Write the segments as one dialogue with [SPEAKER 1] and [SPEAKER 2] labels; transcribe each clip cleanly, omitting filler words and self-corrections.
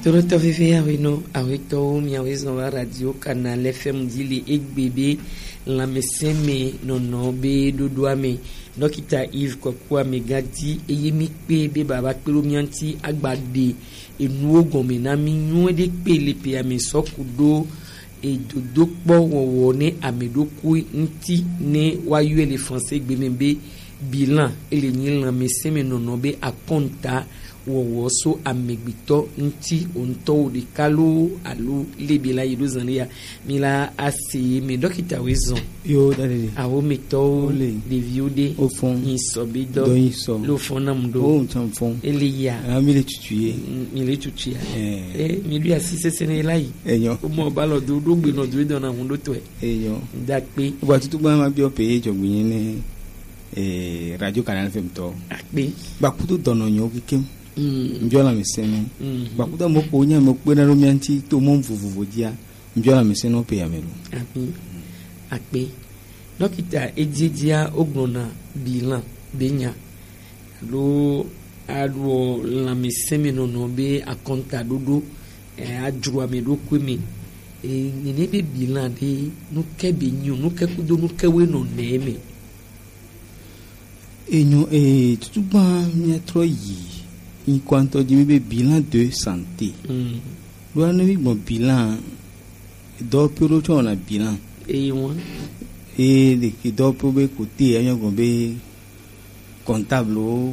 [SPEAKER 1] Todo to fefe awino awito mi awizo wa radio Canal FM dili egbebe la meseme nono be dodoame dokita Yves Kokwa megadi eyemi pe be baba pelo mianti agbade enu ogun na mi nu de pele pe ami sokudo e dodo po wowo ne amedoku nti ne wayu ele français gbemebe bilan ele ni la meseme nono be akonta wo so amegbito nti onto de kalo alu lebila yiduzania mila asi me dokita wezon
[SPEAKER 2] yo dale
[SPEAKER 1] awo meto de viude
[SPEAKER 2] au fond
[SPEAKER 1] insobido lo fonamdo
[SPEAKER 2] o ntamfon
[SPEAKER 1] eliya
[SPEAKER 2] amile tutuye
[SPEAKER 1] mi lui assise senelai
[SPEAKER 2] eyan
[SPEAKER 1] o mo ba lo do gbe no do don na hundo to
[SPEAKER 2] eyan
[SPEAKER 1] da pe
[SPEAKER 2] gba tutu gba ma bi o pe jogbin ni radio Canal FM to
[SPEAKER 1] ape
[SPEAKER 2] ba kutu dono nyo kikem mbiola meseno bakuda mopo nya mokpena romianti to momvuvuvu dia mbiola meseno pe yamelo
[SPEAKER 1] ape dokita ejedia ogbona bilan benya lo ado la meseme no be akonta dodo adru amedo kwemi ni be bilan de no kebe nyu no kekudo no kewe no neme
[SPEAKER 2] enyo tutugba mi tro yi in quanto di bilan de santé. Lo ne bi bon bilan dopo lo to na bilan de ki dopo be côté ayan go be comptable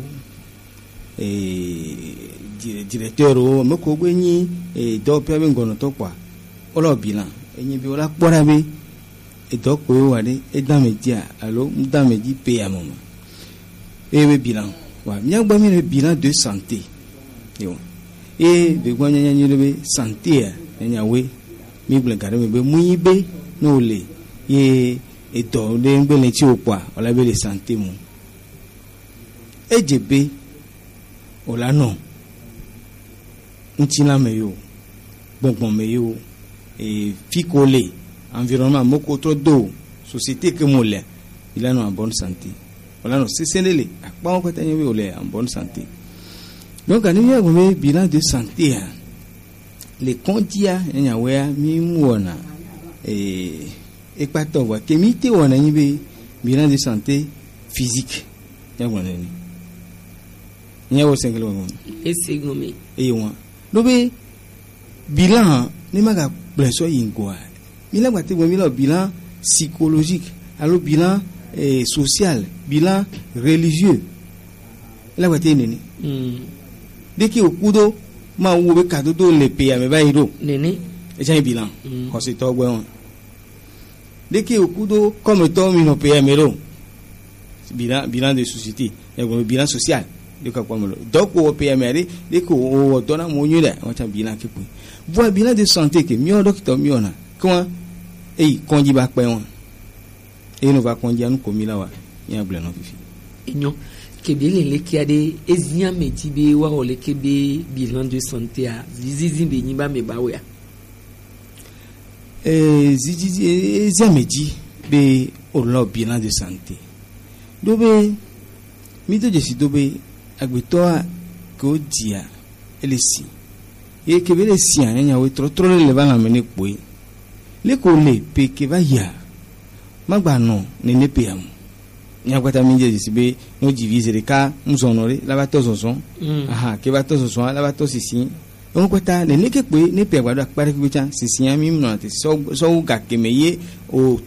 [SPEAKER 2] directeur o me ko gbe ni dopo be ngono to kwa o lo bilan eyin bi o la pora be dopo wa de dameji alo dameji pe amoma be bilan wa mi agba mi bilan de santé yo be gwanya nya be santé nya we mi blen kare be muyibe no le ye eto de ngbele ti o pa ola be de santé mu ejebe ola no ntina me yo bonbon me yo fikole environnement moko to do société que mo le il a no en bonne santé. Voilà, non, c'est sénélé. Pas encore tenu en bonne santé. Donc, à nous avons bilan de santé. Les condia, il y a mi mouana et patova. Kémité ou un bilan de santé physique. Il y a un il y a un single one.
[SPEAKER 1] Et c'est gommé.
[SPEAKER 2] Et one. Donc, bilan, n'est pas blessé quoi. Il a un bilan psychologique. Alors, bilan social, bilan religieux. La voiture nene. Dès qu'il y a kudo, ma ou be kadodo le paye me ba iro.
[SPEAKER 1] Nene.
[SPEAKER 2] Et j'ai un bilan. Quand c'est toi bon. Dès qu'il y a kudo comme toi mi no paye me ro. Bilan de société, il y a un bilan social. De quoi comme le. Donc au paye me ri, dès que au dona mo nyule, on a bilan qui pour. Voilà bilan de santé que mieux docteur mieux na. Comment qu'on dit ba pa et nous va conduire nous comme là wa ya bla no fifi
[SPEAKER 1] enyo kebele le kiade ezia medibe wa ole kebe bilan de santé a zizi be nyiba me ba wa
[SPEAKER 2] zizi ezia medi be olo bilan de santé dobe mi to jesi dobe agbeto a ko dia elesi e kebele si anya we tro le ba na me ne poi le ko le pe ke va ya magba no ne ne pe am nya kwata mi je sibe no divise de ka mzonore la ba to zonzon aha ke ba to zonzon la ba to sisi on kwata ne ne ke pe ne pe gba do apare ke chan sisi ami no ati so ga ke meye o